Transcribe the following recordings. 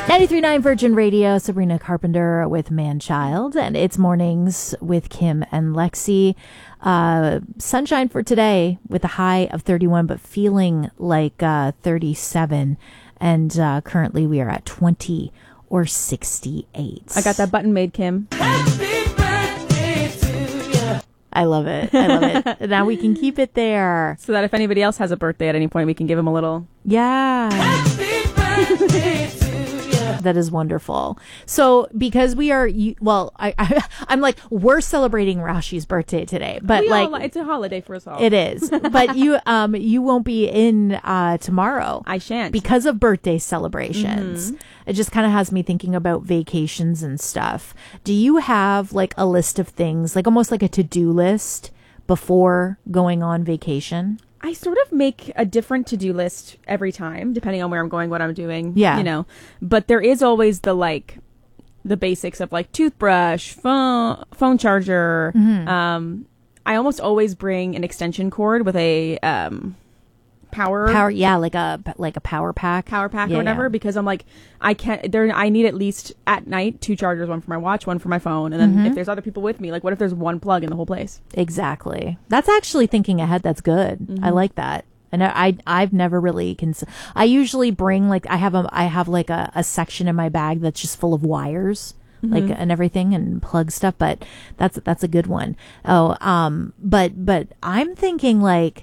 93.9 Virgin Radio, Sabrina Carpenter with Man-Child, and it's mornings with Kim and Lexi. Sunshine for today with a high of 31, but feeling like 37. And currently we are at 20 or 68. I got that button made, Kim. Happy birthday to you. I love it. I love it. Now we can keep it there. So that if anybody else has a birthday at any point, we can give them a little... Yeah. Happy birthday to you. That is wonderful. So because we are, I'm like, we're celebrating Rashi's birthday today, but it's a holiday for us all. It is. But you won't be in tomorrow. I shan't. Because of birthday celebrations. Mm-hmm. It just kind of has me thinking about vacations and stuff. Do you have like a list of things, like almost like a to-do list before going on vacation? I sort of make a different to-do list every time, depending on where I'm going, what I'm doing. Yeah. You know, but there is always the basics of like toothbrush, phone charger. Mm-hmm. I almost always bring an extension cord with a power. Yeah, like a power pack. Or whatever, because I'm like, I need at least at night 2 chargers, one for my watch, one for my phone. And then if there's other people with me, like what if there's one plug in the whole place? Exactly. That's actually thinking ahead. That's good. Mm-hmm. I like that. And I've never really I usually bring I have like a section in my bag that's just full of wires. Mm-hmm. And everything and plug stuff. But that's a good one. Oh, but I'm thinking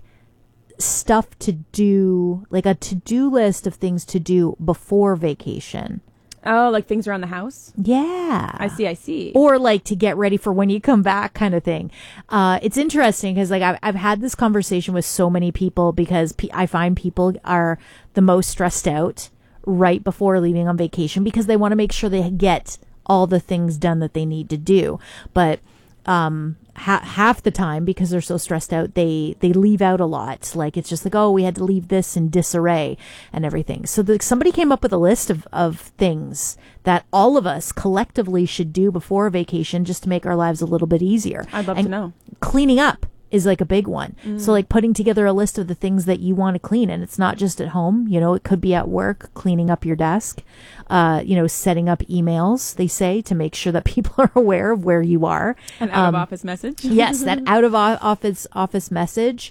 stuff to do, like a to-do list of things to do before vacation. Oh, like things around the house? Yeah. I see. Or to get ready for when you come back kind of thing. It's interesting because I've had this conversation with so many people because I find people are the most stressed out right before leaving on vacation because they want to make sure they get all the things done that they need to do. But half the time, because they're so stressed out, they leave out a lot. Like it's just oh, we had to leave this in disarray and everything. So somebody came up with a list of things that all of us collectively should do before a vacation just to make our lives a little bit easier. I'd love to know. Cleaning up is a big one. So putting together a list of the things that you want to clean, and it's not just at home, it could be at work, cleaning up your desk, setting up emails, they say, to make sure that people are aware of where you are. An out of office message. Yes, that out of office message.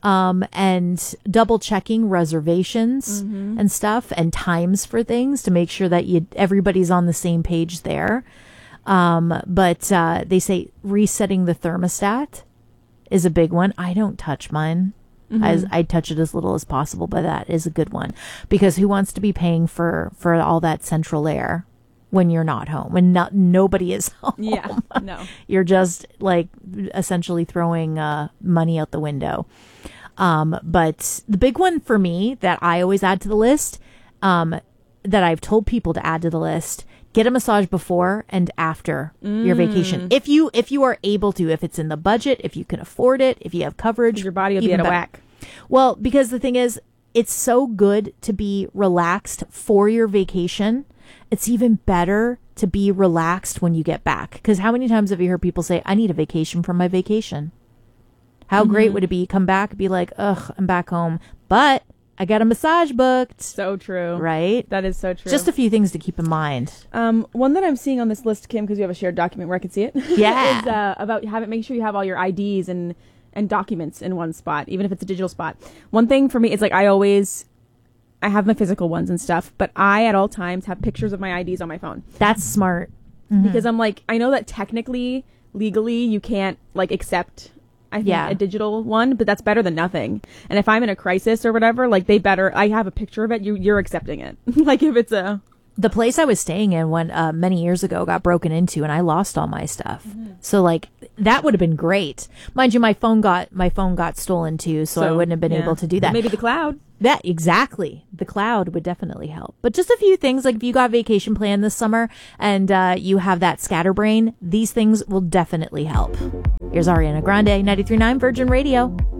And double checking reservations and stuff and times for things to make sure that everybody's on the same page there. But they say resetting the thermostat is a big one. I don't touch mine. I touch it as little as possible, but that is a good one because who wants to be paying for all that central air when you're not home, when nobody is home? Yeah, no. You're just essentially throwing money out the window. But the big one for me that I always add to the list, that I've told people to add to the list, get a massage before and after your vacation. If you are able to, if it's in the budget, if you can afford it, if you have coverage. Your body will be out of whack. Well, because the thing is, it's so good to be relaxed for your vacation. It's even better to be relaxed when you get back. Because how many times have you heard people say, I need a vacation from my vacation? How great would it be? Come back and be like, ugh, I'm back home. But I got a massage booked. So true. Right? That is so true. Just a few things to keep in mind. One that I'm seeing on this list, Kim, because you have a shared document where I can see it. Yeah. is about make sure you have all your IDs and documents in one spot, even if it's a digital spot. One thing for me is I have my physical ones and stuff, but I at all times have pictures of my IDs on my phone. That's smart. Because I'm I know that technically, legally, you can't accept a digital one, but that's better than nothing. And if I'm in a crisis or whatever, I have a picture of it, you're accepting it. If it's the place I was staying in when many years ago got broken into and I lost all my stuff. So that would have been great. Mind you, my phone got stolen too, so I wouldn't have been able to do that. Maybe the cloud. That exactly. The cloud would definitely help. But just a few things, if you got vacation planned this summer and you have that scatterbrain, these things will definitely help. Here's Ariana Grande, 93.9 Virgin Radio.